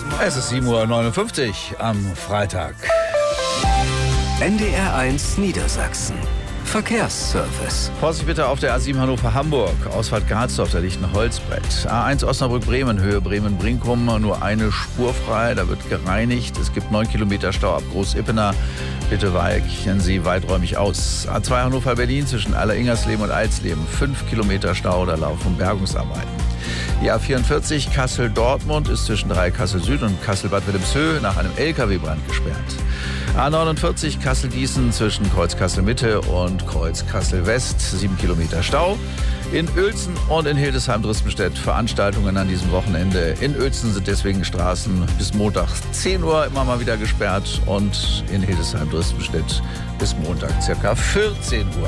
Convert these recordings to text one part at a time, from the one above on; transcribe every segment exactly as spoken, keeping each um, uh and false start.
Es ist sieben Uhr neunundfünfzig am Freitag. N D R eins Niedersachsen. Verkehrsservice. Vorsicht bitte auf der A sieben Hannover-Hamburg. Ausfahrt Garsdorf, da liegt ein Holzbrett. A eins Osnabrück-Bremen, Höhe Bremen-Brinkum, nur eine Spur frei, da wird gereinigt. Es gibt neun Kilometer Stau ab Groß-Ippener. Bitte weichen Sie weiträumig aus. A zwei Hannover-Berlin zwischen Aller-Ingersleben und Alsleben, fünf Kilometer Stau, da laufen Bergungsarbeiten. Die A vierundvierzig Kassel-Dortmund ist zwischen Dreieck-Kassel-Süd und Kassel-Bad Wilhelmshöhe nach einem L K W-Brand gesperrt. A neunundvierzig Kassel-Gießen zwischen Kreuz-Kassel-Mitte und Kreuz-Kassel-West, sieben Kilometer Stau. In Uelzen und in Hildesheim-Drispenstedt Veranstaltungen an diesem Wochenende. In Uelzen sind deswegen Straßen bis Montag zehn Uhr immer mal wieder gesperrt und in Hildesheim-Drispenstedt bis Montag ca. vierzehn Uhr.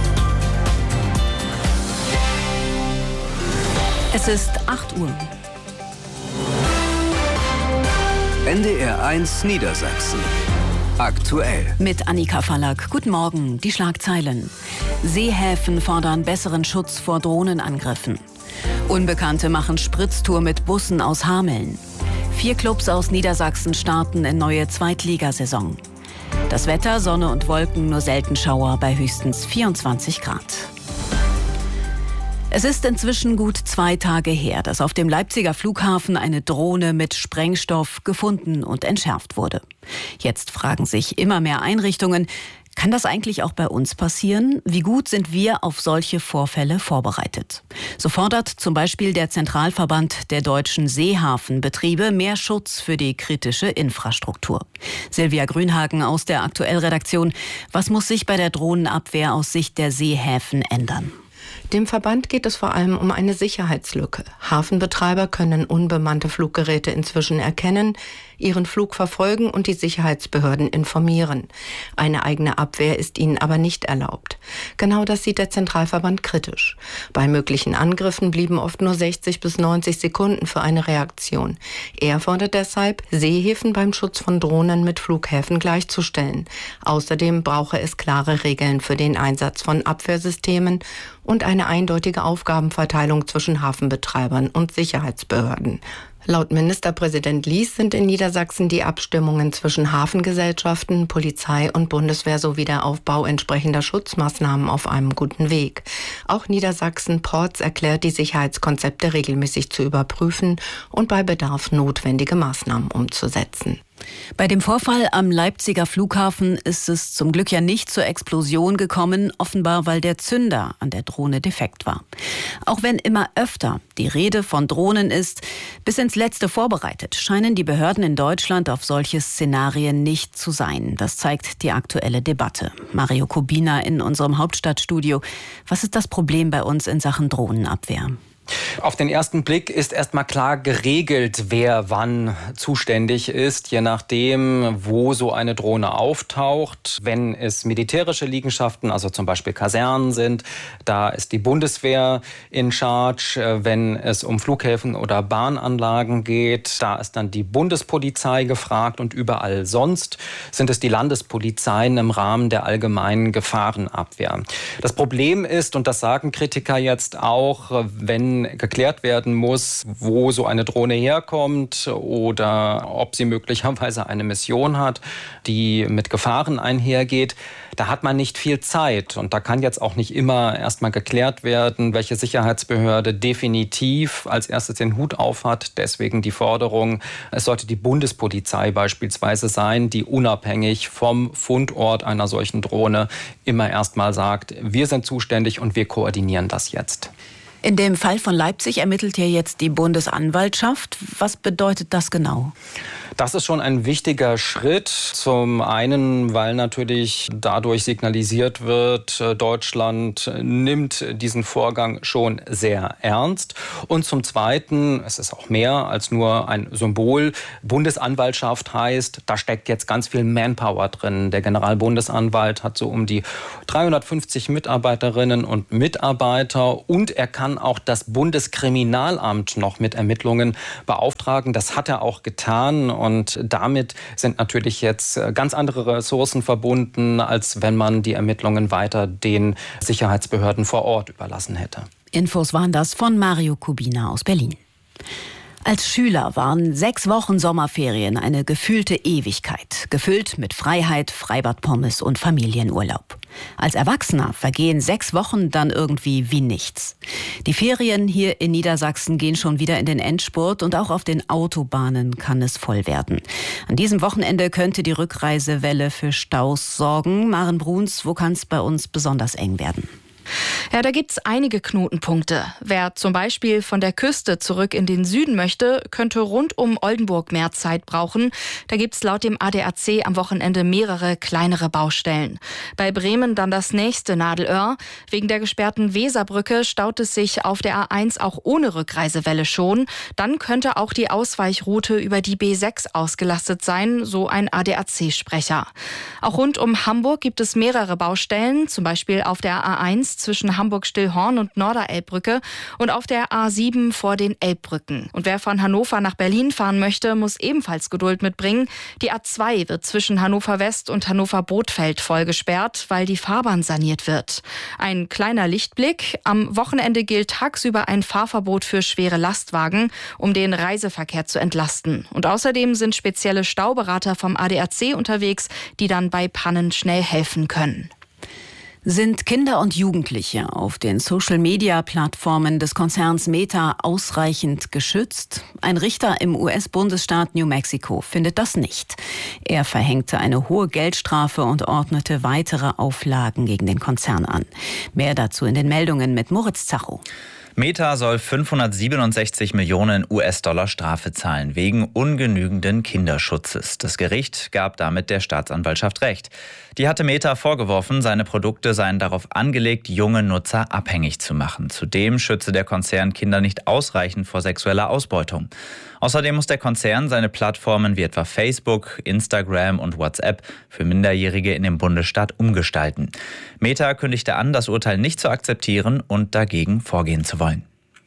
Es ist acht Uhr. N D R eins Niedersachsen. Aktuell. Mit Annika Fallack. Guten Morgen. Die Schlagzeilen. Seehäfen fordern besseren Schutz vor Drohnenangriffen. Unbekannte machen Spritztour mit Bussen aus Hameln. Vier Clubs aus Niedersachsen starten in neue Zweitligasaison. Das Wetter, Sonne und Wolken, nur selten Schauer bei höchstens vierundzwanzig Grad. Es ist inzwischen gut zwei Tage her, dass auf dem Leipziger Flughafen eine Drohne mit Sprengstoff gefunden und entschärft wurde. Jetzt fragen sich immer mehr Einrichtungen, kann das eigentlich auch bei uns passieren? Wie gut sind wir auf solche Vorfälle vorbereitet? So fordert zum Beispiel der Zentralverband der deutschen Seehafenbetriebe mehr Schutz für die kritische Infrastruktur. Silvia Grünhagen aus der Aktuell-Redaktion. Was muss sich bei der Drohnenabwehr aus Sicht der Seehäfen ändern? Dem Verband geht es vor allem um eine Sicherheitslücke. Hafenbetreiber können unbemannte Fluggeräte inzwischen erkennen, ihren Flug verfolgen und die Sicherheitsbehörden informieren. Eine eigene Abwehr ist ihnen aber nicht erlaubt. Genau das sieht der Zentralverband kritisch. Bei möglichen Angriffen blieben oft nur sechzig bis neunzig Sekunden für eine Reaktion. Er fordert deshalb, Seehäfen beim Schutz von Drohnen mit Flughäfen gleichzustellen. Außerdem brauche es klare Regeln für den Einsatz von Abwehrsystemen und eine eindeutige Aufgabenverteilung zwischen Hafenbetreibern und Sicherheitsbehörden. Laut Ministerpräsident Lies sind in Niedersachsen die Abstimmungen zwischen Hafengesellschaften, Polizei und Bundeswehr sowie der Aufbau entsprechender Schutzmaßnahmen auf einem guten Weg. Auch Niedersachsen Ports erklärt, die Sicherheitskonzepte regelmäßig zu überprüfen und bei Bedarf notwendige Maßnahmen umzusetzen. Bei dem Vorfall am Leipziger Flughafen ist es zum Glück ja nicht zur Explosion gekommen, offenbar weil der Zünder an der Drohne defekt war. Auch wenn immer öfter die Rede von Drohnen ist, bis ins Letzte vorbereitet, scheinen die Behörden in Deutschland auf solche Szenarien nicht zu sein. Das zeigt die aktuelle Debatte. Mario Kubina in unserem Hauptstadtstudio. Was ist das Problem bei uns in Sachen Drohnenabwehr? Auf den ersten Blick ist erstmal klar geregelt, wer wann zuständig ist, je nachdem, wo so eine Drohne auftaucht. Wenn es militärische Liegenschaften, also zum Beispiel Kasernen sind, da ist die Bundeswehr in charge. Wenn es um Flughäfen oder Bahnanlagen geht, da ist dann die Bundespolizei gefragt und überall sonst sind es die Landespolizeien im Rahmen der allgemeinen Gefahrenabwehr. Das Problem ist, und das sagen Kritiker jetzt auch, wenn geklärt werden muss, wo so eine Drohne herkommt oder ob sie möglicherweise eine Mission hat, die mit Gefahren einhergeht. Da hat man nicht viel Zeit und da kann jetzt auch nicht immer erstmal geklärt werden, welche Sicherheitsbehörde definitiv als erstes den Hut auf hat. Deswegen die Forderung, es sollte die Bundespolizei beispielsweise sein, die unabhängig vom Fundort einer solchen Drohne immer erstmal sagt, wir sind zuständig und wir koordinieren das jetzt. In dem Fall von Leipzig ermittelt ja jetzt die Bundesanwaltschaft. Was bedeutet das genau? Das ist schon ein wichtiger Schritt. Zum einen, weil natürlich dadurch signalisiert wird, Deutschland nimmt diesen Vorgang schon sehr ernst. Und zum Zweiten, es ist auch mehr als nur ein Symbol. Bundesanwaltschaft heißt, da steckt jetzt ganz viel Manpower drin. Der Generalbundesanwalt hat so um die dreihundertfünfzig Mitarbeiterinnen und Mitarbeiter und er kann auch das Bundeskriminalamt noch mit Ermittlungen beauftragen. Das hat er auch getan. Und damit sind natürlich jetzt ganz andere Ressourcen verbunden, als wenn man die Ermittlungen weiter den Sicherheitsbehörden vor Ort überlassen hätte. Infos waren das von Mario Kubina aus Berlin. Als Schüler waren sechs Wochen Sommerferien eine gefühlte Ewigkeit, gefüllt mit Freiheit, Freibadpommes und Familienurlaub. Als Erwachsener vergehen sechs Wochen dann irgendwie wie nichts. Die Ferien hier in Niedersachsen gehen schon wieder in den Endspurt und auch auf den Autobahnen kann es voll werden. An diesem Wochenende könnte die Rückreisewelle für Staus sorgen. Maren Bruns, wo kann es bei uns besonders eng werden? Ja, da gibt's einige Knotenpunkte. Wer zum Beispiel von der Küste zurück in den Süden möchte, könnte rund um Oldenburg mehr Zeit brauchen. Da gibt's laut dem A D A C am Wochenende mehrere kleinere Baustellen. Bei Bremen dann das nächste Nadelöhr. Wegen der gesperrten Weserbrücke staut es sich auf der A eins auch ohne Rückreisewelle schon. Dann könnte auch die Ausweichroute über die B sechs ausgelastet sein, so ein A D A C-Sprecher. Auch rund um Hamburg gibt es mehrere Baustellen, zum Beispiel auf der A eins zwischen Hamburg-Stillhorn und Norderelbbrücke und auf der A sieben vor den Elbbrücken. Und wer von Hannover nach Berlin fahren möchte, muss ebenfalls Geduld mitbringen. Die A zwei wird zwischen Hannover West und Hannover-Bothfeld voll gesperrt, weil die Fahrbahn saniert wird. Ein kleiner Lichtblick: Am Wochenende gilt tagsüber ein Fahrverbot für schwere Lastwagen, um den Reiseverkehr zu entlasten. Und außerdem sind spezielle Stauberater vom A D A C unterwegs, die dann bei Pannen schnell helfen können. Sind Kinder und Jugendliche auf den Social-Media-Plattformen des Konzerns Meta ausreichend geschützt? Ein Richter im U S-Bundesstaat New Mexico findet das nicht. Er verhängte eine hohe Geldstrafe und ordnete weitere Auflagen gegen den Konzern an. Mehr dazu in den Meldungen mit Moritz Zacho. Meta soll fünfhundertsiebenundsechzig Millionen U S-Dollar Strafe zahlen wegen ungenügenden Kinderschutzes. Das Gericht gab damit der Staatsanwaltschaft Recht. Die hatte Meta vorgeworfen, seine Produkte seien darauf angelegt, junge Nutzer abhängig zu machen. Zudem schütze der Konzern Kinder nicht ausreichend vor sexueller Ausbeutung. Außerdem muss der Konzern seine Plattformen wie etwa Facebook, Instagram und WhatsApp für Minderjährige in dem Bundesstaat umgestalten. Meta kündigte an, das Urteil nicht zu akzeptieren und dagegen vorgehen zu wollen.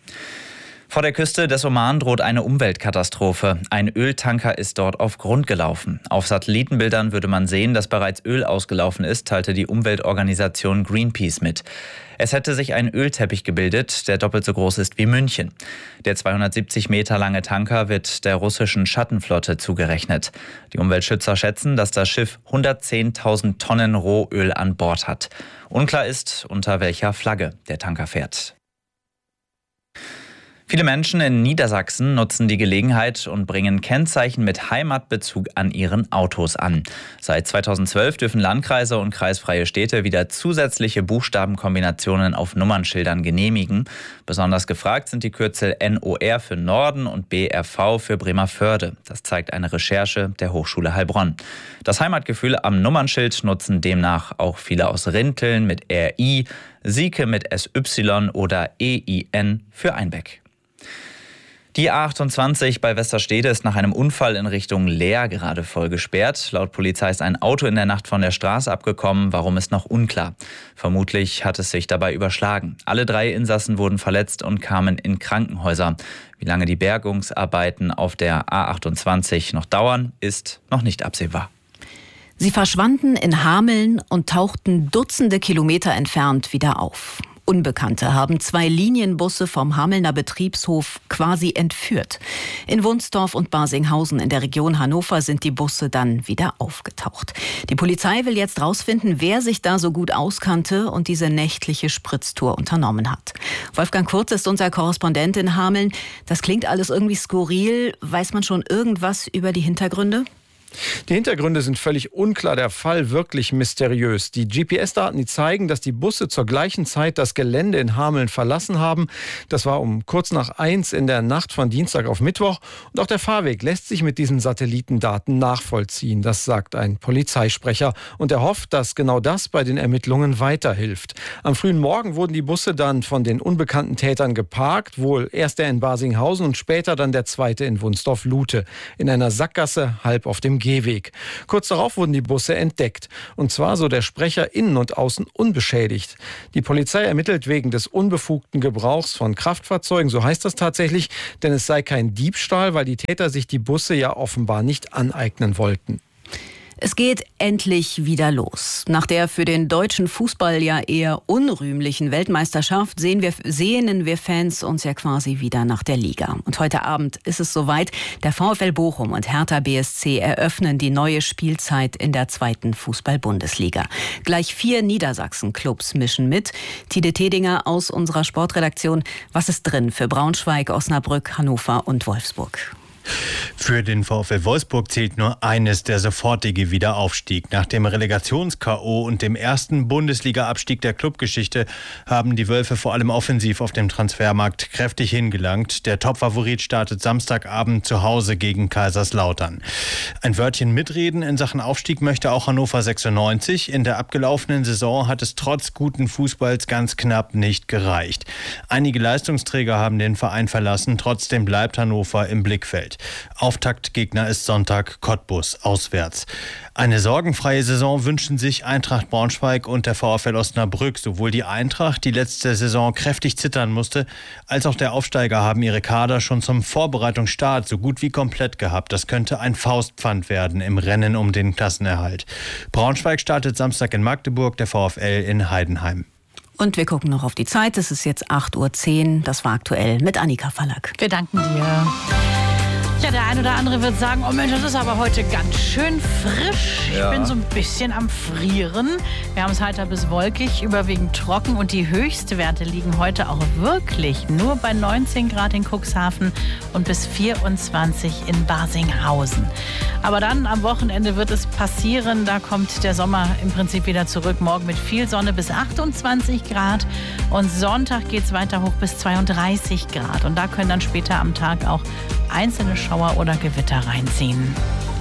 Vor der Küste des Oman droht eine Umweltkatastrophe. Ein Öltanker ist dort auf Grund gelaufen. Auf Satellitenbildern würde man sehen, dass bereits Öl ausgelaufen ist, teilte die Umweltorganisation Greenpeace mit. Es hätte sich ein Ölteppich gebildet, der doppelt so groß ist wie München. Der zweihundertsiebzig Meter lange Tanker wird der russischen Schattenflotte zugerechnet. Die Umweltschützer schätzen, dass das Schiff hundertzehntausend Tonnen Rohöl an Bord hat. Unklar ist, unter welcher Flagge der Tanker fährt. Viele Menschen in Niedersachsen nutzen die Gelegenheit und bringen Kennzeichen mit Heimatbezug an ihren Autos an. Seit zweitausendzwölf dürfen Landkreise und kreisfreie Städte wieder zusätzliche Buchstabenkombinationen auf Nummernschildern genehmigen. Besonders gefragt sind die Kürzel N O R für Norden und B R V für Bremervörde. Das zeigt eine Recherche der Hochschule Heilbronn. Das Heimatgefühl am Nummernschild nutzen demnach auch viele aus Rinteln mit R I, Sieke mit S Y oder E I N für Einbeck. Die A achtundzwanzig bei Westerstede ist nach einem Unfall in Richtung Leer gerade voll gesperrt. Laut Polizei ist ein Auto in der Nacht von der Straße abgekommen, warum ist noch unklar. Vermutlich hat es sich dabei überschlagen. Alle drei Insassen wurden verletzt und kamen in Krankenhäuser. Wie lange die Bergungsarbeiten auf der A achtundzwanzig noch dauern, ist noch nicht absehbar. Sie verschwanden in Hameln und tauchten Dutzende Kilometer entfernt wieder auf. Unbekannte haben zwei Linienbusse vom Hamelner Betriebshof quasi entführt. In Wunsdorf und Barsinghausen in der Region Hannover sind die Busse dann wieder aufgetaucht. Die Polizei will jetzt rausfinden, wer sich da so gut auskannte und diese nächtliche Spritztour unternommen hat. Wolfgang Kurz ist unser Korrespondent in Hameln. Das klingt alles irgendwie skurril. Weiß man schon irgendwas über die Hintergründe? Die Hintergründe sind völlig unklar, der Fall wirklich mysteriös. Die G P S-Daten, die zeigen, dass die Busse zur gleichen Zeit das Gelände in Hameln verlassen haben. Das war um kurz nach eins in der Nacht von Dienstag auf Mittwoch. Und auch der Fahrweg lässt sich mit diesen Satellitendaten nachvollziehen. Das sagt ein Polizeisprecher. Und er hofft, dass genau das bei den Ermittlungen weiterhilft. Am frühen Morgen wurden die Busse dann von den unbekannten Tätern geparkt. Wohl erst der in Barsinghausen und später dann der zweite in Wunsdorf-Lute. In einer Sackgasse halb auf dem Gehweg. Kurz darauf wurden die Busse entdeckt. Und zwar, so der Sprecher, innen und außen unbeschädigt. Die Polizei ermittelt wegen des unbefugten Gebrauchs von Kraftfahrzeugen, so heißt das tatsächlich, denn es sei kein Diebstahl, weil die Täter sich die Busse ja offenbar nicht aneignen wollten. Es geht endlich wieder los. Nach der für den deutschen Fußball ja eher unrühmlichen Weltmeisterschaft sehen wir, sehnen wir Fans uns ja quasi wieder nach der Liga. Und heute Abend ist es soweit. Der VfL Bochum und Hertha B S C eröffnen die neue Spielzeit in der zweiten Fußball-Bundesliga. Gleich vier Niedersachsen-Clubs mischen mit. Tide Tedinger aus unserer Sportredaktion. Was ist drin für Braunschweig, Osnabrück, Hannover und Wolfsburg? Für den VfL Wolfsburg zählt nur eines: der sofortige Wiederaufstieg. Nach dem Relegations-K O und dem ersten Bundesliga-Abstieg der Clubgeschichte haben die Wölfe vor allem offensiv auf dem Transfermarkt kräftig hingelangt. Der Topfavorit startet Samstagabend zu Hause gegen Kaiserslautern. Ein Wörtchen mitreden in Sachen Aufstieg möchte auch Hannover sechsundneunzig. In der abgelaufenen Saison hat es trotz guten Fußballs ganz knapp nicht gereicht. Einige Leistungsträger haben den Verein verlassen. Trotzdem bleibt Hannover im Blickfeld. Auftaktgegner ist Sonntag Cottbus auswärts. Eine sorgenfreie Saison wünschen sich Eintracht Braunschweig und der VfL Osnabrück. Sowohl die Eintracht, die letzte Saison kräftig zittern musste, als auch der Aufsteiger haben ihre Kader schon zum Vorbereitungsstart so gut wie komplett gehabt. Das könnte ein Faustpfand werden im Rennen um den Klassenerhalt. Braunschweig startet Samstag in Magdeburg, der VfL in Heidenheim. Und wir gucken noch auf die Zeit. Es ist jetzt acht Uhr zehn. Das war aktuell mit Annika Fallack. Wir danken dir. Ja, der ein oder andere wird sagen, oh Mensch, das ist aber heute ganz schön frisch. Ja. Ich bin so ein bisschen am Frieren. Wir haben es heiter bis wolkig, überwiegend trocken und die Höchstwerte liegen heute auch wirklich nur bei neunzehn Grad in Cuxhaven und bis vierundzwanzig in Barsinghausen. Aber dann am Wochenende wird es passieren, da kommt der Sommer im Prinzip wieder zurück. Morgen mit viel Sonne bis achtundzwanzig Grad und Sonntag geht es weiter hoch bis zweiunddreißig Grad. Und da können dann später am Tag auch einzelne Schauer oder Gewitter reinziehen.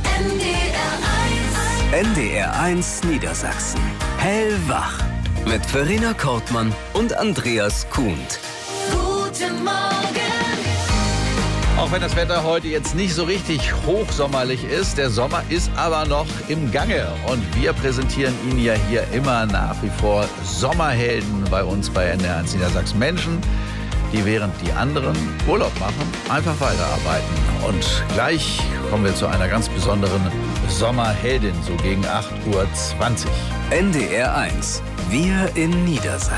N D R eins Niedersachsen. Hellwach. Mit Verena Kortmann und Andreas Kuhnt. Guten Morgen. Auch wenn das Wetter heute jetzt nicht so richtig hochsommerlich ist, der Sommer ist aber noch im Gange. Und wir präsentieren Ihnen ja hier immer nach wie vor Sommerhelden bei uns bei N D R eins Niedersachsen. Menschen, die während die anderen Urlaub machen, einfach weiterarbeiten. Und gleich kommen wir zu einer ganz besonderen Sommerheldin, so gegen acht Uhr zwanzig. N D R eins. Wir in Niedersachsen.